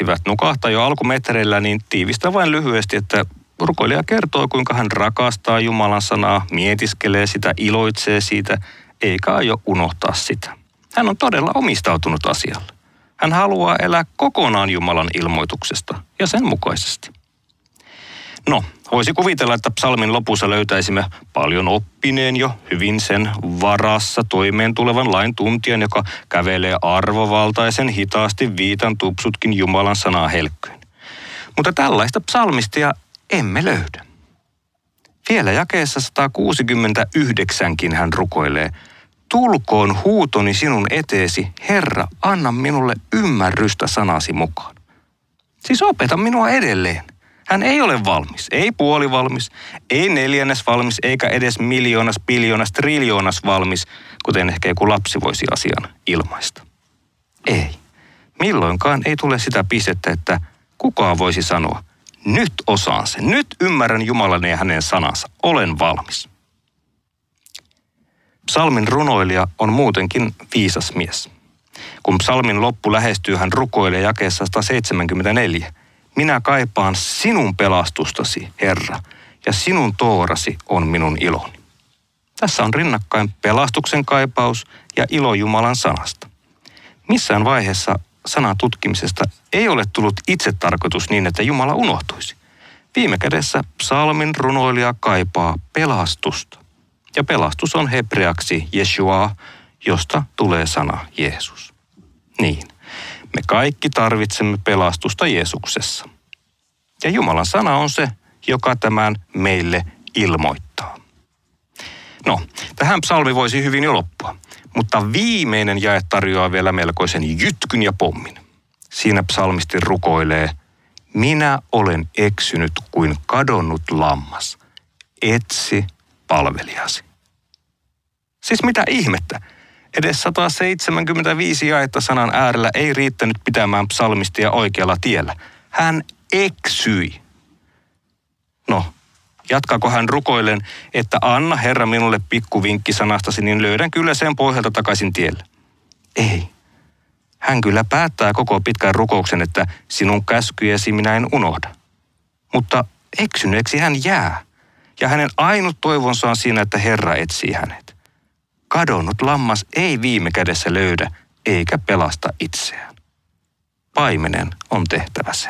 ehtivät nukahtaa jo alkumetreillä, niin tiivistä vain lyhyesti, että rukoilija kertoo, kuinka hän rakastaa Jumalan sanaa, mietiskelee sitä, iloitsee siitä, eikä aio unohtaa sitä. Hän on todella omistautunut asialle. Hän haluaa elää kokonaan Jumalan ilmoituksesta ja sen mukaisesti. No, voisi kuvitella, että psalmin lopussa löytäisimme paljon oppineen jo hyvin sen varassa toimeen tulevan lain tuntijan, joka kävelee arvovaltaisen hitaasti viitan tupsutkin Jumalan sanaa helkkyen. Mutta tällaista psalmistia emme löydä. Vielä jakeessa 169kin hän rukoilee: tulkoon huutoni sinun eteesi, Herra, anna minulle ymmärrystä sanasi mukaan. Siis opeta minua edelleen. Hän ei ole valmis, ei puolivalmis, ei neljännes valmis, eikä edes miljoonas, biljoonas, triljoonas valmis, kuten ehkä joku lapsi voisi asian ilmaista. Ei. Milloinkaan ei tule sitä pistettä, että kukaan voisi sanoa: nyt osaan sen, nyt ymmärrän Jumalan ja hänen sanansa, olen valmis. Psalmin runoilija on muutenkin viisas mies. Kun psalmin loppu lähestyy, hän rukoilee jakeessa 174. Minä kaipaan sinun pelastustasi, Herra, ja sinun toorasi on minun iloni. Tässä on rinnakkain pelastuksen kaipaus ja ilo Jumalan sanasta. Missään vaiheessa sanan tutkimisesta ei ole tullut itsetarkoitus niin, että Jumala unohtuisi. Viime kädessä psalmin runoilija kaipaa pelastusta. Ja pelastus on hebreaksi Yeshua, josta tulee sana Jeesus. Niin, me kaikki tarvitsemme pelastusta Jeesuksessa. Ja Jumalan sana on se, joka tämän meille ilmoittaa. No, tähän psalmi voisi hyvin jo loppua. Mutta viimeinen jae tarjoaa vielä melkoisen jytkyn ja pommin. Siinä psalmisti rukoilee: minä olen eksynyt kuin kadonnut lammas. Etsi palvelijasi. Siis mitä ihmettä? Edes 175 jaetta sanan äärellä ei riittänyt pitämään psalmistia oikealla tiellä. Hän eksyi. No, jatkaako hän rukoillen, että anna Herra minulle pikkuvinkki sanastasi, niin löydän kyllä sen pohjalta takaisin tielle. Ei. Hän kyllä päättää koko pitkän rukouksen, että sinun käskyjesi minä en unohda. Mutta eksyneeksi hän jää. Ja hänen ainut toivonsa on siinä, että Herra etsii hänet. Kadonnut lammas ei viime kädessä löydä eikä pelasta itseään. Paimenen on tehtävä se.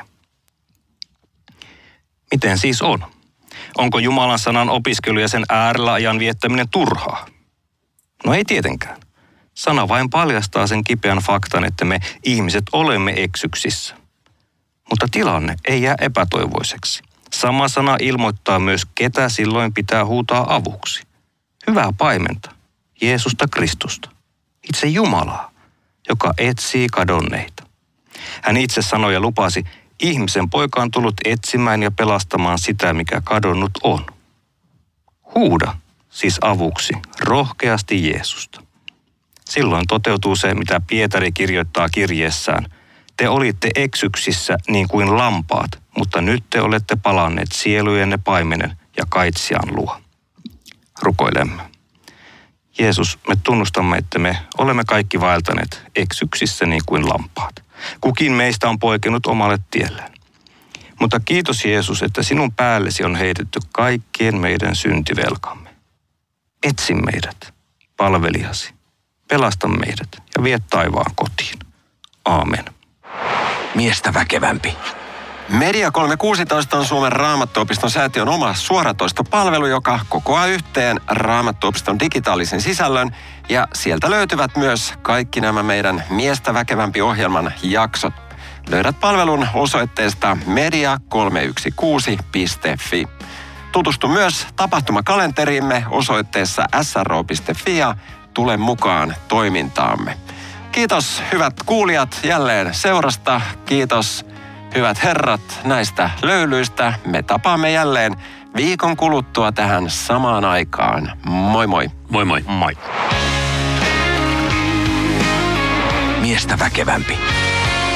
Miten siis on? Onko Jumalan sanan opiskelu ja sen äärellä ajan viettäminen turhaa? No ei tietenkään. Sana vain paljastaa sen kipeän faktan, että me ihmiset olemme eksyksissä. Mutta tilanne ei jää epätoivoiseksi. Sama sana ilmoittaa myös, ketä silloin pitää huutaa avuksi. Hyvää paimenta, Jeesusta Kristusta, itse Jumalaa, joka etsii kadonneita. Hän itse sanoi ja lupasi: ihmisen poika on tullut etsimään ja pelastamaan sitä, mikä kadonnut on. Huuda siis avuksi rohkeasti Jeesusta. Silloin toteutuu se, mitä Pietari kirjoittaa kirjeessään: te olitte eksyksissä niin kuin lampaat, mutta nyt te olette palanneet sielujenne paimenen ja kaitsijan luo. Rukoilemme. Jeesus, me tunnustamme, että me olemme kaikki vaeltaneet eksyksissä niin kuin lampaat. Kukin meistä on poikennut omalle tielleen. Mutta kiitos Jeesus, että sinun päällesi on heitetty kaikkien meidän syntivelkamme. Etsi meidät, palvelijasi, pelasta meidät ja vie taivaan kotiin. Aamen. Miestä väkevämpi. Media 316 on Suomen Raamattuopiston säätiön oma suoratoistopalvelu, joka kokoaa yhteen Raamattuopiston digitaalisen sisällön, ja sieltä löytyvät myös kaikki nämä meidän Miestä väkevämpi -ohjelman jaksot. Löydät palvelun osoitteesta media316.fi. Tutustu myös tapahtumakalenteriimme osoitteessa sro.fi ja tule mukaan toimintaamme. Kiitos hyvät kuulijat jälleen seurasta. Kiitos hyvät herrat näistä löylyistä. Me tapaamme jälleen viikon kuluttua tähän samaan aikaan. Moi moi. Moi moi. Moi. Miestä väkevämpi.